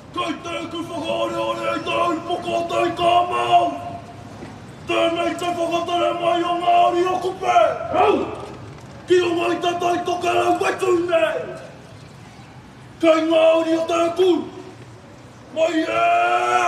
Kei te ku whakaore ai tau pokotai ka mau. Tēnei te whakatare mai o Māori o kupe. Ki o mai tatai tokarau wetu nei. Kei Māori o tēku. Mai e!